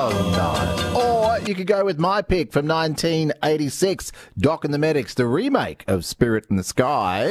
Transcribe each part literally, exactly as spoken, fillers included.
Oh, nice. Or you could go with my pick from nineteen eighty-six, Doc and the Medics, the remake of Spirit in the Sky.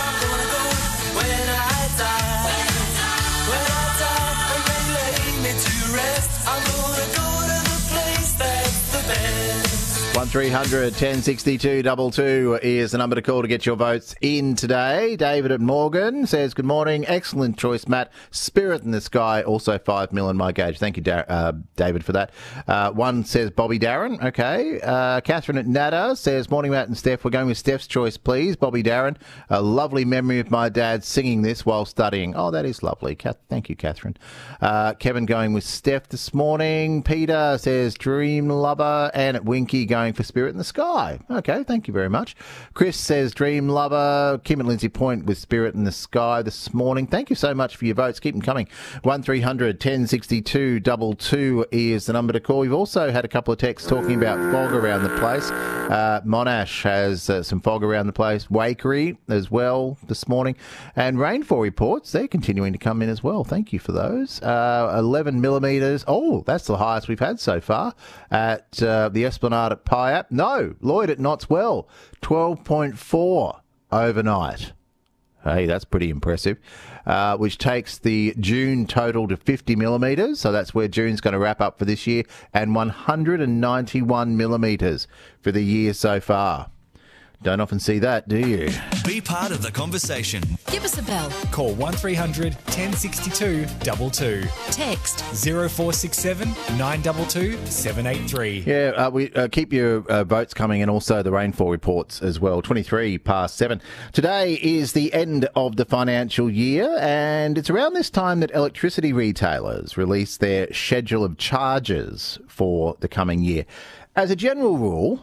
one three hundred, ten sixty-two, double two is the number to call to get your votes in today. David at Morgan says, good morning. Excellent choice, Matt. Spirit in the Sky, also five mil in my gauge. Thank you, Dar- uh, David, for that. Uh, one says Bobby Darin. Okay. Uh, Catherine at Nada says, morning, Matt and Steph. We're going with Steph's choice, please. Bobby Darin. A lovely memory of my dad singing this while studying. Oh, that is lovely. Kath- Thank you, Catherine. Uh, Kevin going with Steph this morning. Peter says Dream Lover, and at Winky going for Spirit in the Sky. Okay, thank you very much. Chris says Dream Lover. Kim at Lindsay Point with Spirit in the Sky this morning. Thank you so much for your votes. Keep them coming. one three hundred, ten sixty-two, double two is the number to call. We've also had a couple of texts talking about fog around the place. Uh, Monash has uh, some fog around the place. Wakery as well this morning. And rainfall reports, they're continuing to come in as well. Thank you for those. Uh, eleven millimetres. Oh, that's the highest we've had so far at uh, the Esplanade at Piapp. No, Lloyd at Knott's Well, twelve point four overnight. Hey, that's pretty impressive, uh, which takes the June total to fifty millimetres. So that's where June's going to wrap up for this year, and one hundred ninety-one millimetres for the year so far. Don't often see that, do you? Be part of the conversation. Give us a bell. Call one three hundred, ten sixty-two, double two. Text zero four six seven, nine two two, seven eight three. Yeah, uh, we uh, keep your uh, votes coming, and also the rainfall reports as well. twenty-three past seven. Today is the end of the financial year, and it's around this time that electricity retailers release their schedule of charges for the coming year. As a general rule,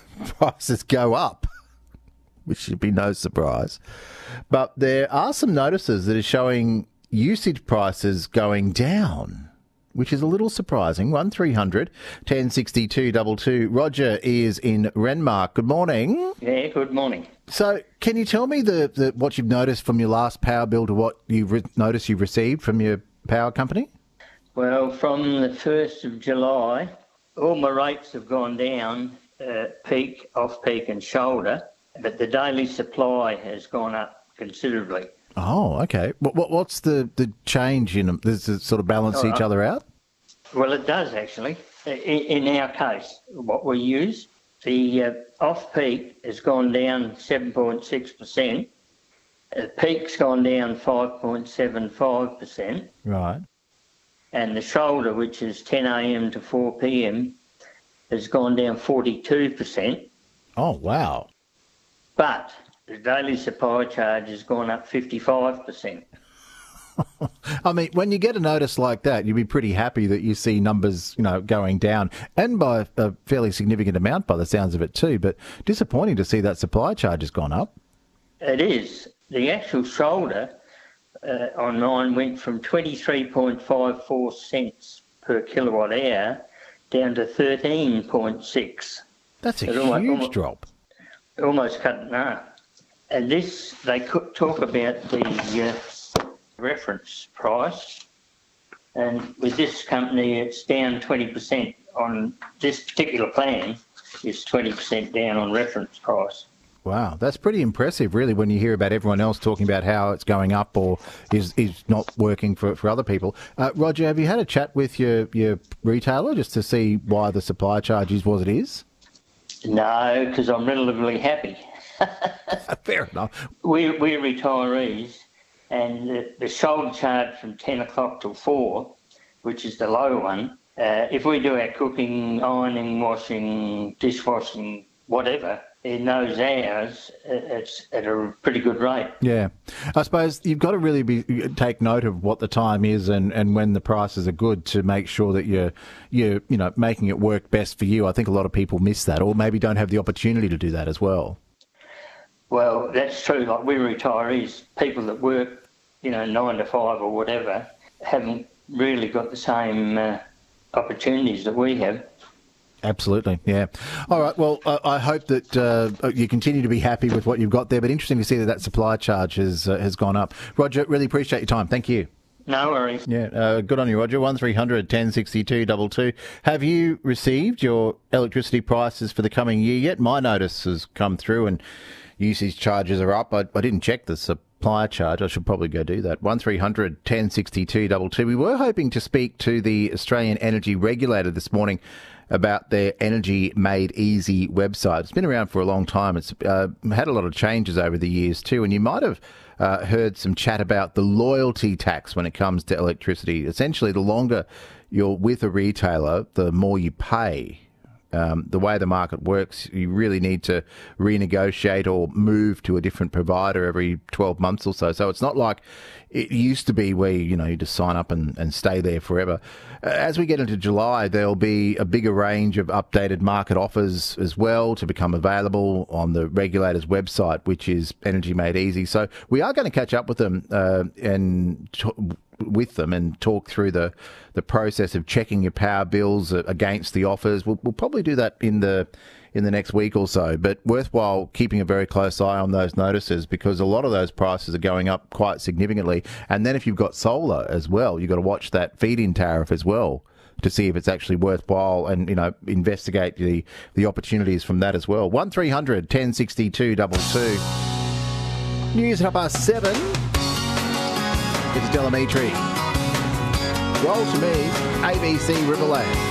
prices go up, which should be no surprise. But there are some notices that are showing usage prices going down, which is a little surprising. one three hundred, ten sixty-two, double two. Roger is in Renmark. Good morning. Yeah, good morning. So can you tell me the, the what you've noticed from your last power bill to what you've re- noticed you've received from your power company? Well, from the first of July, all my rates have gone down, uh, peak, off-peak and shoulder, but the daily supply has gone up considerably. Oh, okay. What, what What's the, the change in them? Does it sort of balance Oh, each other out? Well, it does actually. In, in our case, what we use, the uh, off-peak has gone down seven point six percent. The peak's gone down five point seven five percent. Right. And the shoulder, which is ten a m to four p m, has gone down forty-two percent. Oh, wow. But the daily supply charge has gone up fifty-five percent. I mean, when you get a notice like that, you'd be pretty happy that you see numbers, you know, going down, and by a fairly significant amount by the sounds of it too, but disappointing to see that supply charge has gone up. It is. The actual shoulder uh, on mine went from twenty-three point five four cents per kilowatt hour down to thirteen point six. That's a It's huge almost, almost, drop. Almost cut in half. And this, they could talk about the uh, reference price. And with this company, it's down twenty percent on this particular plan, is twenty percent down on reference price. Wow, that's pretty impressive, really, when you hear about everyone else talking about how it's going up or is is not working for, for other people. Uh, Roger, have you had a chat with your, your retailer just to see why the supply charge is what it is? No, because I'm relatively happy. Fair enough. We're, we're retirees, and the, the shoulder charge from ten o'clock till four, which is the low one, uh, if we do our cooking, ironing, washing, dishwashing, whatever, in those hours, it's at a pretty good rate. Yeah. I suppose you've got to really be take note of what the time is and, and when the prices are good to make sure that you're, you're, you know, making it work best for you. I think a lot of people miss that, or maybe don't have the opportunity to do that as well. Well, that's true. Like, we're retirees, people that work, you know, nine to five or whatever, haven't really got the same uh, opportunities that we have. Absolutely, yeah. All right, well, uh, I hope that uh, you continue to be happy with what you've got there, but interesting to see that that supply charge has, uh, has gone up. Roger, really appreciate your time. Thank you. No worries. Yeah, uh, good on you, Roger. one three hundred ten sixty-two two two. Have you received your electricity prices for the coming year yet? My notice has come through and usage charges are up. I, I didn't check the supplier charge. I should probably go do that. one three hundred ten sixty-two two two. We were hoping to speak to the Australian Energy Regulator this morning about their Energy Made Easy website. It's been around for a long time. It's uh, had a lot of changes over the years too, and you might have uh, heard some chat about the loyalty tax when it comes to electricity. Essentially, the longer you're with a retailer, the more you pay. Um, the way the market works, you really need to renegotiate or move to a different provider every twelve months or so. So it's not like it used to be where, you know, you just sign up and, and stay there forever. As we get into July, there'll be a bigger range of updated market offers as well to become available on the regulator's website, which is Energy Made Easy. So we are going to catch up with them uh, and t- with them and talk through the, the process of checking your power bills against the offers. We'll, we'll probably do that in the in the next week or so, but worthwhile keeping a very close eye on those notices because a lot of those prices are going up quite significantly. And then if you've got solar as well, you've got to watch that feed-in tariff as well to see if it's actually worthwhile and, you know, investigate the, the opportunities from that as well. one three hundred ten sixty-two two two. News at half past seven. It's Delamitri. Roll to me, A B C Riverland.